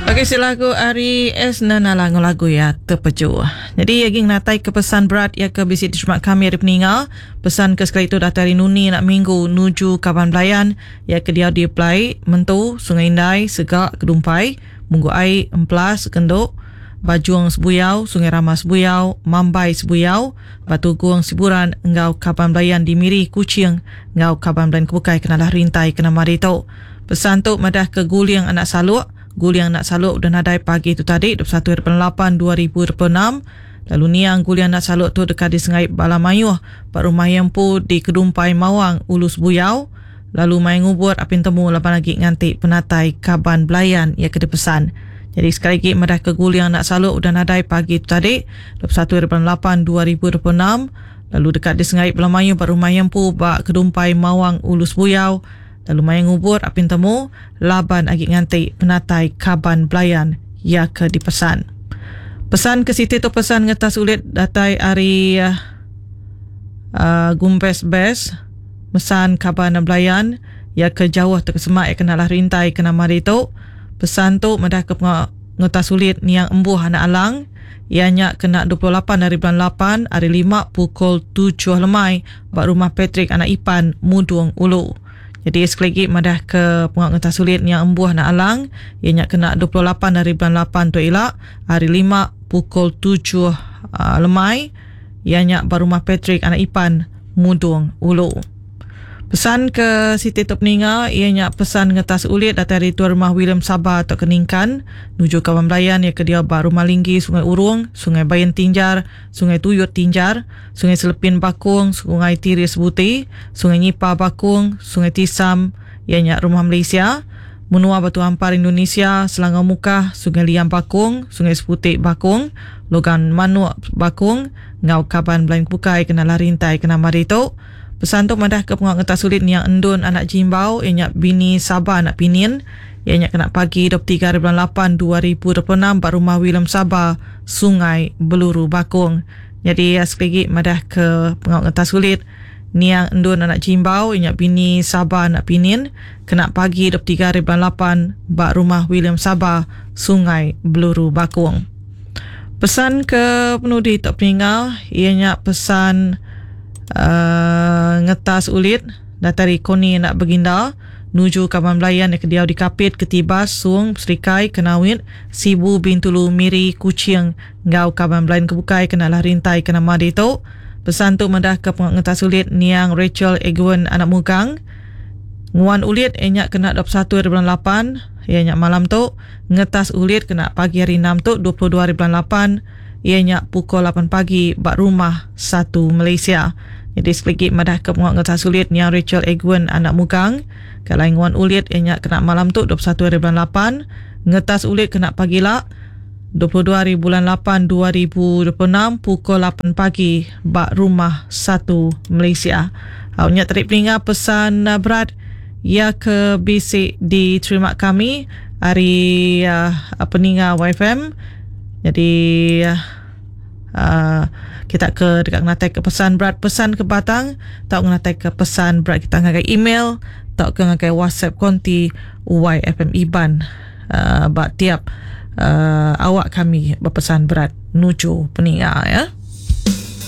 Okey, si lagu Ari S na lagu ya terpeju. Jadi yang natai ke pesan berat ya ke bisi Jumat kami hari peningal. Pesan ke sekali itu datari nuni nak minggu nuju Kaban Belayan ya ke dia apply mentu Sungai Indai segak kedumpai munggu ai emplas kenduk Bajuang Sebuyau, Sungai Ramas Sebuyau, Mambai Sebuyau, Batu Guang Siburan, engau Kaban Belayan di Miri Kuching, engau Kaban Belayan Kebukai kenalah rintai kena marito. Pesan tu madah ke Guliang anak saluk, Guliang anak saluk dan nadai pagi tu tadi 21/8/2026. Lalu niang Guliang anak saluk tu dekat di Sengai Balamayuh, Pak Rumah Yempu di Kedumpai Mawang, Ulus Buyau. Lalu main ngubur apin temu lapan lagi nganti penatai Kaban Belayan ya kena pesan. Jadi sekali lagi madah ke Guliang nak saluk dan nadai pagi tu tadi 21/8/2026. Lalu dekat di Sengai Belamayu Pak Rumah Yempu Bak Kedumpai Mawang Ulus Buyau. Lalu main ngubur apin temu laban agi nganti penatai Kaban Belayan ya ke dipesan. Pesan ke Siti tu pesan ngetas ulit datai hari Gumpes Bes mesan Kaban Belayan ya ke jauh terkesemak ya kenalah rintai kena mari tu. Pesan tu madah ke ngetas sulit ni yang embuh anak alang ianya kena 28 hari bulan 8 hari 5 pukul 7 lemai bak rumah Patrick anak Ipan Muduang Ulu. Jadi sekali lagi madah ke ngetas sulit ni yang embuh anak alang ianya kena 28 hari bulan 8 tu elak hari 5 pukul 7 lemai ianya bak rumah Patrick anak Ipan Muduang Ulu. Pesan ke Siti Topninga ianya pesan ngetas ulit dari Tuan Rumah William Sabah atau Keningkan nuju Kaban Belayan ya ke dia Rumah Linggi, Sungai Urung, Sungai Bayan Tinjar, Sungai Tuyut Tinjar, Sungai Selepin Bakung, Sungai Tiris Buti, Sungai Nyipa Bakung, Sungai Tisam ianya Rumah Malaysia, Menua Batu Ampar Indonesia, Selangor Mukah, Sungai Liam Bakung, Sungai Seputik Bakung, Logan Manuk Bakung, Ngau Kaban Belayan Kebukai kena larintai kena marito. Pesan tu madah ke pengak ngetas sulit ni yang endun anak Jimbau ianya bini Sabah anak Pinin ianya kena pagi 23/8/2026 Pak Rumah William Sabah Sungai Beluru Bakung. Jadi sekali lagi madah ke pengak ngetas sulit ni yang endun anak Jimbau ianya bini Sabah anak Pinin kena pagi 23/8 Pak Rumah William Sabah Sungai Beluru Bakung. Pesan ke penudi Tok Peninggal ianya pesan ngetas ulit datari Koni nak Beginda nuju Kaban Belayan ke dia dikapit ketibas Sung Serikai Kenawit Sibu Bintulu Miri Kuching ngau Kaban Belayan Kebukai kenalah rintai kena madito. Pesan tu madah ke ngetas ulit niang Rachel Egwen anak Mugang nguan ulit enyak kena 21/8 ianya malam tu ngetas ulit kena pagi hari 6 tu 22/8 ianya pukul 8 pagi bak rumah 1 Malaysia. Jadi sekali madah ke ngetas ulit ni yang Rachel Egwen anak Mugang kalainguan ulit ianya kena malam tu 21/8 ngetas ulit kena pagi lah 22/8/2026 pukul 8 pagi bak rumah 1 Malaysia. Awaknya tarik peningat pesan berat ya ke bisik diterima kami hari peningat YFM. Jadi kita ke dekat ngatai ke pesan berat pesan ke batang tak ngatai ke pesan berat kita ngakai email tak ke ngakai WhatsApp konti YFM Iban bak tiap awak kami berpesan berat nuju peningat ya.